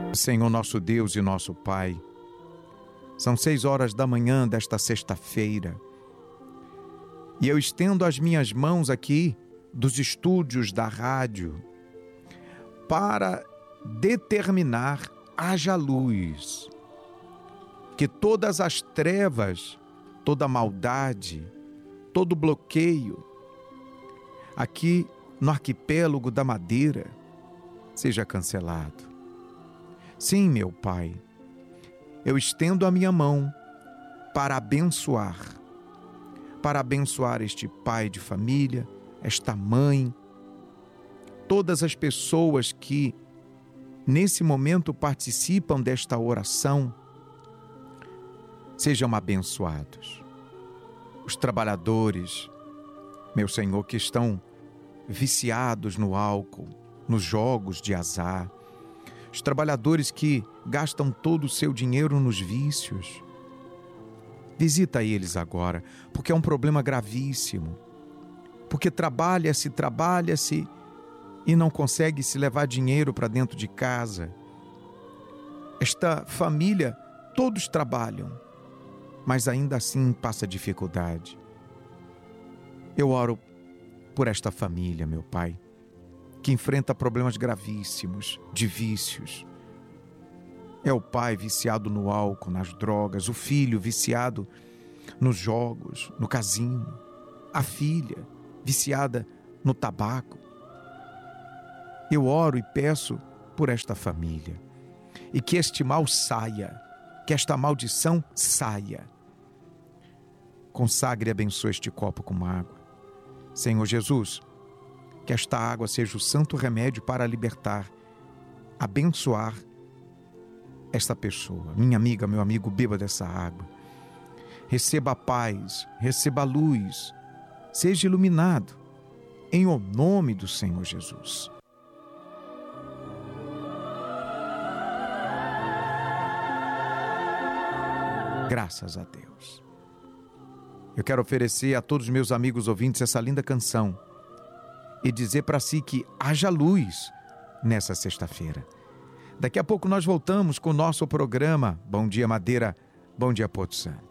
Senhor nosso Deus e nosso Pai, são 6 horas da manhã desta sexta-feira e eu estendo as minhas mãos aqui dos estúdios da rádio para determinar: haja luz, que todas as trevas, toda maldade, todo bloqueio aqui no arquipélago da Madeira seja cancelado. Sim, meu Pai, eu estendo a minha mão para abençoar este pai de família, esta mãe, todas as pessoas que nesse momento participam desta oração, sejam abençoados. Os trabalhadores, meu Senhor, que estão viciados no álcool, nos jogos de azar, os trabalhadores que gastam todo o seu dinheiro nos vícios, visita eles agora, porque é um problema gravíssimo, porque trabalha-se e não consegue se levar dinheiro para dentro de casa. Esta família, todos trabalham, mas ainda assim passa dificuldade. Eu oro por esta família, meu Pai, que enfrenta problemas gravíssimos de vícios. É o pai viciado no álcool, nas drogas, o filho viciado nos jogos, no cassino, a filha viciada no tabaco. Eu oro e peço por esta família e que este mal saia, que esta maldição saia. Consagre e abençoe este copo com água. Senhor Jesus, que esta água seja o santo remédio para libertar, abençoar esta pessoa. Minha amiga, meu amigo, beba dessa água. Receba a paz, receba a luz, seja iluminado, em o nome do Senhor Jesus. Graças a Deus. Eu quero oferecer a todos os meus amigos ouvintes essa linda canção e dizer para si que haja luz nessa sexta-feira. Daqui a pouco nós voltamos com o nosso programa Bom Dia Madeira, Bom Dia Porto Santo.